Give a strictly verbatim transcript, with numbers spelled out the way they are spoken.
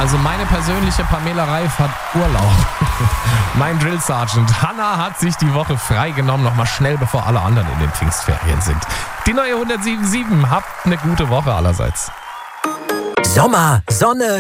Also meine persönliche Pamela Reif hat Urlaub. Mein Drill Sergeant Hanna hat sich die Woche freigenommen, nochmal schnell, bevor alle anderen in den Pfingstferien sind. Die neue hundertsieben Komma sieben, habt eine gute Woche allerseits. Sommer, Sonne,